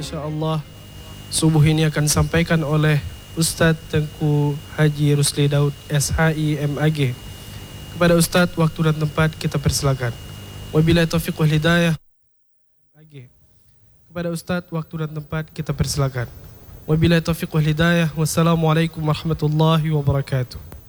insya-Allah subuh ini akan disampaikan oleh Ustaz Tengku Haji Rusli Daud SHI MAG. Kepada Ustaz, waktu dan tempat kita persilakan. Wabillahi taufiq wal hidayah. Kepada Ustaz, waktu dan tempat kita persilakan. Wabillahi taufiq wal hidayah. Wassalamualaikum warahmatullahi wabarakatuh.